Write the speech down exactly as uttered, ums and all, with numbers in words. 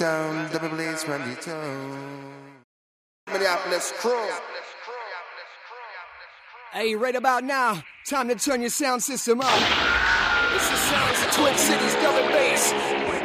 Down, double blaze from the town. Minneapolis crew. Hey, right about now, time to turn your sound system up. It's the sounds of Twin Cities double bass.